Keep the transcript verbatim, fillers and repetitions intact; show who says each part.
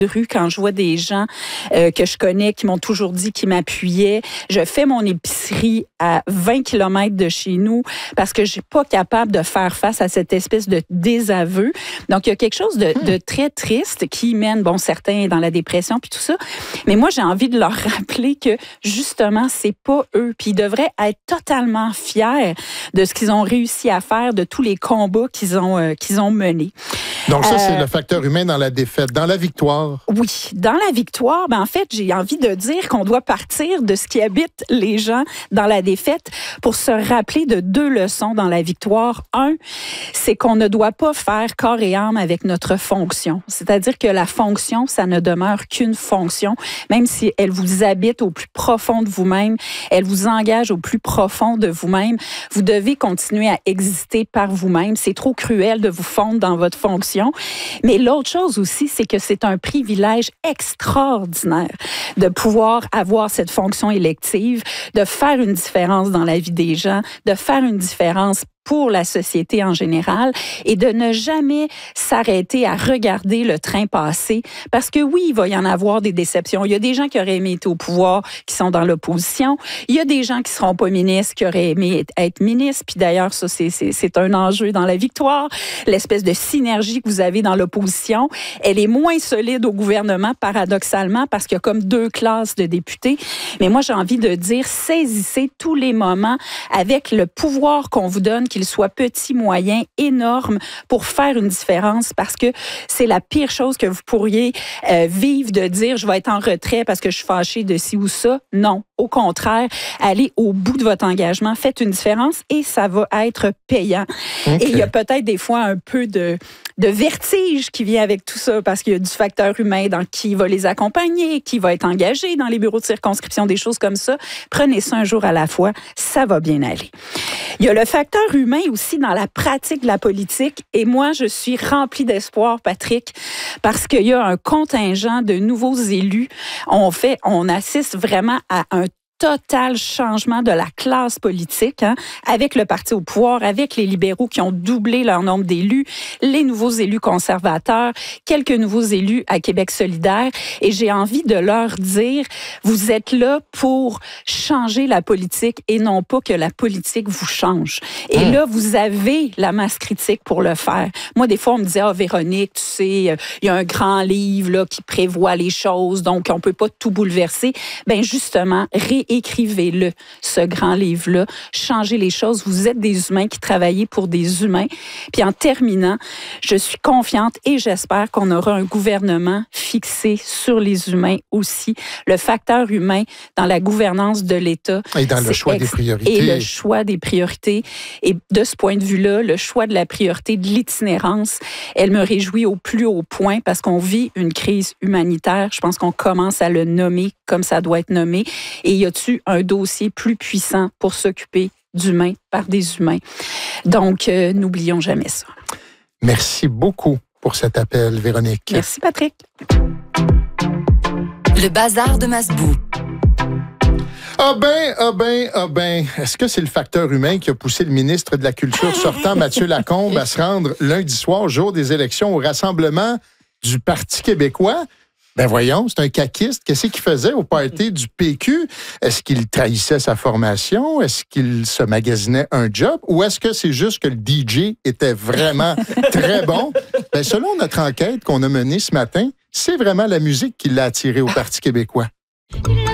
Speaker 1: rue, quand je vois des gens euh, que je connais qui m'ont toujours dit qu'ils m'appuyaient. Je fais mon épicerie à vingt kilomètres de chez nous parce que je suis pas capable de faire face à cette espèce de désaveu. Donc, il y a quelque chose de, de très triste qui mène, bon, certains dans la dépression puis tout ça. Mais moi, j'ai envie de leur rappeler que, justement, c'est pas eux. Puis ils devraient être totalement fiers de ce qu'ils ont réussi à faire, de tous les combats qu'ils ont, euh, qu'ils ont menés.
Speaker 2: Donc ça,
Speaker 1: euh,
Speaker 2: c'est le facteur humain dans la défaite. Dans la victoire?
Speaker 1: Oui. Dans la victoire, ben en fait, j'ai envie de dire qu'on doit partir de ce qui habite les gens dans la défaite pour se rappeler de deux leçons dans la victoire. Un, c'est qu'on ne doit pas faire corps et âme avec notre fonction. C'est-à-dire que la fonction, ça ne demeure qu'une fonction, même si elle vous habite au plus profond de vous-même, elle vous engage au plus profond de vous-même. Vous devez continuer à exister par vous-même. C'est trop cruel de vous fondre dans votre fonction. Mais l'autre chose aussi, c'est que c'est un privilège extraordinaire de pouvoir avoir cette fonction élective, de faire une différence dans la vie des gens, de faire une différence pour la société en général et de ne jamais s'arrêter à regarder le train passer parce que oui, il va y en avoir des déceptions. Il y a des gens qui auraient aimé être au pouvoir, qui sont dans l'opposition. Il y a des gens qui seront pas ministres, qui auraient aimé être ministres. Puis d'ailleurs, ça, c'est, c'est, c'est un enjeu dans la victoire. L'espèce de synergie que vous avez dans l'opposition, elle est moins solide au gouvernement, paradoxalement, parce qu'il y a comme deux classes de députés. Mais moi, j'ai envie de dire, saisissez tous les moments avec le pouvoir qu'on vous donne, qu'il soit petit, moyen, énorme, pour faire une différence, parce que c'est la pire chose que vous pourriez euh, vivre, de dire je vais être en retrait parce que je suis fâchée de ci ou ça. Non, au contraire, allez au bout de votre engagement, faites une différence et ça va être payant. Okay. Et il y a peut-être des fois un peu de, de vertige qui vient avec tout ça, parce qu'il y a du facteur humain dans qui va les accompagner, qui va être engagé dans les bureaux de circonscription, des choses comme ça. Prenez ça un jour à la fois, ça va bien aller. Il y a le facteur humain aussi dans la pratique de la politique. Et moi, je suis remplie d'espoir, Patrick, parce qu'il y a un contingent de nouveaux élus. On fait, on assiste vraiment à un total changement de la classe politique, hein, avec le parti au pouvoir, avec les libéraux qui ont doublé leur nombre d'élus, les nouveaux élus conservateurs, quelques nouveaux élus à Québec solidaire. Et j'ai envie de leur dire, vous êtes là pour changer la politique et non pas que la politique vous change. Et mmh. là, vous avez la masse critique pour le faire. Moi, des fois, on me dit, ah, Véronique, tu sais, il y a un grand livre là qui prévoit les choses, donc on peut pas tout bouleverser. Ben justement, ré écrivez-le, ce grand livre-là. Changez les choses. Vous êtes des humains qui travaillez pour des humains. Puis en terminant, je suis confiante et j'espère qu'on aura un gouvernement fixé sur les humains aussi. Le facteur humain dans la gouvernance de l'État.
Speaker 2: Et dans le choix ex- des priorités.
Speaker 1: Et le choix des priorités. Et de ce point de vue-là, le choix de la priorité de l'itinérance, elle me réjouit au plus haut point parce qu'on vit une crise humanitaire. Je pense qu'on commence à le nommer comme ça doit être nommé. Et y a-t-il un dossier plus puissant pour s'occuper d'humains par des humains? Donc, euh, n'oublions jamais ça.
Speaker 2: Merci beaucoup pour cet appel, Véronique.
Speaker 1: Merci, Patrick.
Speaker 3: Le bazar de Masbou.
Speaker 2: Ah ben, ah ben, ah ben. Est-ce que c'est le facteur humain qui a poussé le ministre de la Culture sortant, Mathieu Lacombe, à se rendre lundi soir, jour des élections, au rassemblement du Parti québécois? Ben voyons, c'est un caquiste. Qu'est-ce qu'il faisait au party du P Q? Est-ce qu'il trahissait sa formation? Est-ce qu'il se magasinait un job? Ou est-ce que c'est juste que le D J était vraiment très bon? Ben selon notre enquête qu'on a menée ce matin, c'est vraiment la musique qui l'a attiré au Parti québécois.